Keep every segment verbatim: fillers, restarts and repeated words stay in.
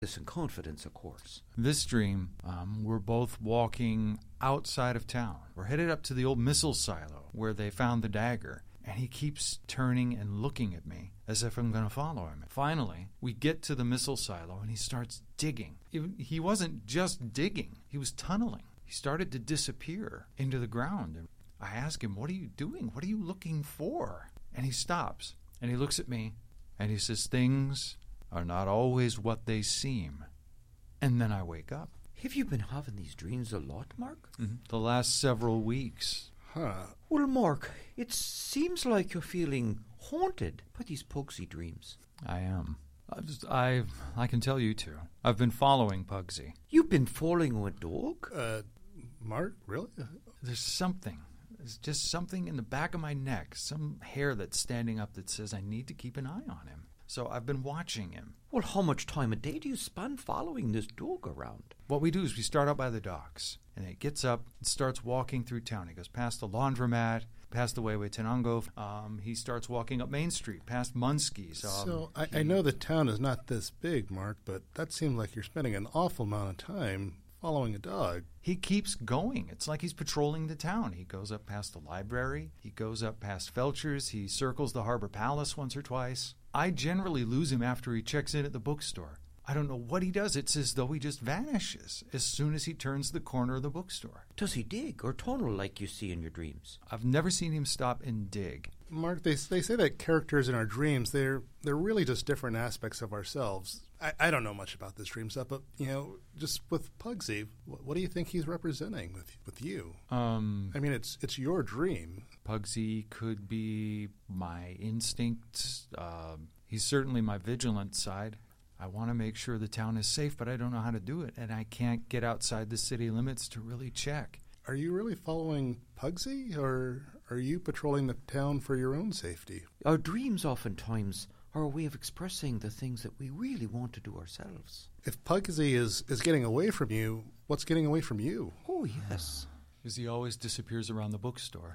This in confidence, of course. This dream, um, we're both walking outside of town. We're headed up to the old missile silo where they found the dagger. And he keeps turning and looking at me as if I'm going to follow him. Finally, we get to the missile silo and he starts digging. He wasn't just digging. He was tunneling. He started to disappear into the ground. And I ask him, what are you doing? What are you looking for? And he stops and he looks at me and he says, things are not always what they seem. And then I wake up. Have you been having these dreams a lot, Mark? Mm-hmm. The last several weeks. Huh. Well, Mark, it seems like you're feeling haunted by these Pugsy dreams. I am. I, just, I I can tell you two. I've been following Pugsy. You've been following a dog? Uh, Mark, really? There's something. There's just something in the back of my neck, some hair that's standing up that says I need to keep an eye on him. So I've been watching him. Well, how much time a day do you spend following this dog around? What we do is we start out by the docks, and he gets up and starts walking through town. He goes past the laundromat, past the Way Tenango. Um, he starts walking up Main Street, past Munsky's. Um, so I, he, I know the town is not this big, Mark, but that seems like you're spending an awful amount of time following a dog. He keeps going. It's like he's patrolling the town. He goes up past the library. He goes up past Felcher's. He circles the Harbor Palace once or twice. I generally lose him after he checks in at the bookstore. I don't know what he does. It's as though he just vanishes as soon as he turns the corner of the bookstore. Does he dig or tunnel like you see in your dreams? I've never seen him stop and dig. Mark, they they say that characters in our dreams, they're they're really just different aspects of ourselves. I, I don't know much about this dream stuff, but, you know, just with Pugsy, what, what do you think he's representing with with you? Um, I mean, it's it's your dream. Pugsy could be my instincts. Uh, he's certainly my vigilant side. I want to make sure the town is safe, but I don't know how to do it, and I can't get outside the city limits to really check. Are you really following Pugsy, or are you patrolling the town for your own safety? Our dreams oftentimes are a way of expressing the things that we really want to do ourselves. If Pugsy is, is getting away from you, what's getting away from you? Oh, yes. Because he always disappears around the bookstore.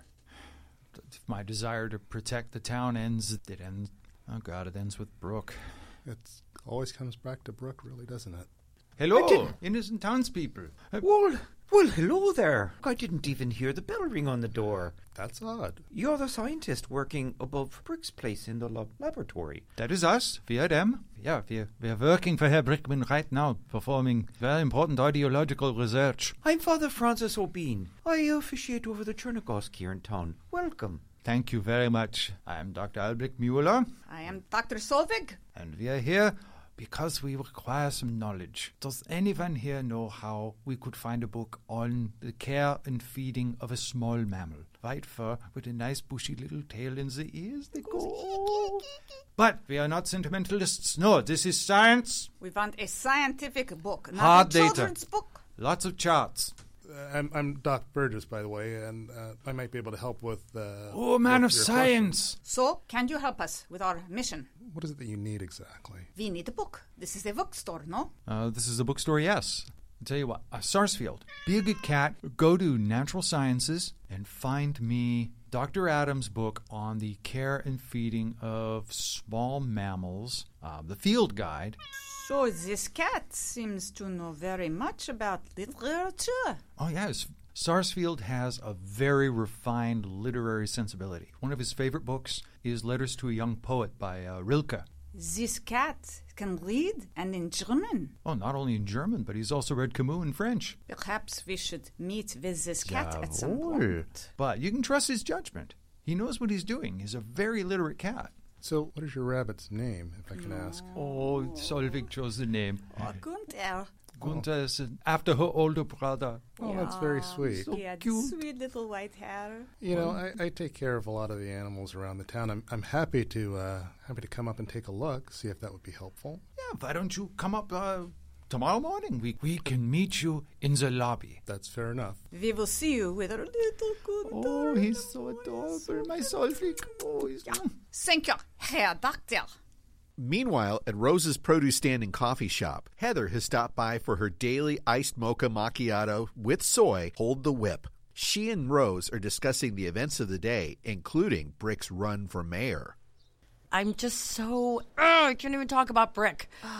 If my desire to protect the town ends, it ends... Oh, God, it ends with Brooke. It always comes back to Brooke, really, doesn't it? Hello, innocent townspeople. Uh, well, well, hello there. I didn't even hear the bell ring on the door. That's odd. You're the scientist working above Brick's place in the lab- laboratory. That is us. We are them. Yeah, we we're working for Herr Brickman right now, performing very important ideological research. I'm Father Francis O'Bean. I officiate over the Chernigorsk here in town. Welcome. Thank you very much. I am Doctor Albrecht Mueller. I am Doctor Solvig. And we are here because we require some knowledge. Does anyone here know how we could find a book on the care and feeding of a small mammal? White fur with a nice bushy little tail in the ears. They go. But we are not sentimentalists. No, this is science. We want a scientific book, not Hard a data. children's book. Lots of charts. Uh, I'm, I'm Doc Burgess, by the way, and uh, I might be able to help with... Uh, oh, man with of your science. questions. So, can you help us with our mission? What is it that you need exactly? We need a book. This is a bookstore, no? Uh, this is a bookstore, yes. I'll tell you what, uh, Sarsfield, be a good cat, go to Natural Sciences and find me Doctor Adams' book on the care and feeding of small mammals, uh, the field guide. So, this cat seems to know very much about literature. Oh, yes. Sarsfield has a very refined literary sensibility. One of his favorite books is Letters to a Young Poet by uh, Rilke. This cat can read, and in German. Oh, not only in German, but he's also read Camus in French. Perhaps we should meet with this cat Jawohl. at some point. But you can trust his judgment. He knows what he's doing. He's a very literate cat. So what is your rabbit's name, if I can ask? Oh, Solvig chose the name. Oh, Gunther. Gunther is after her older brother. Oh, that's very sweet. So He had cute. sweet little white hair. You know, I, I take care of a lot of the animals around the town. I'm I'm happy to uh, happy to come up and take a look, see if that would be helpful. Yeah, why don't you come up uh, tomorrow morning? We we can meet you in the lobby. That's fair enough. We will see you with our little Gunther. Oh, he's so adorable, my Solvig. Oh, he's... Thank you, Herr Doctor. Meanwhile, at Rose's produce stand and coffee shop, Heather has stopped by for her daily iced mocha macchiato with soy, Hold the Whip. She and Rose are discussing the events of the day, including Brick's run for mayor. I'm just so... Ugh, I can't even talk about Brick.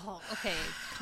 Oh, okay.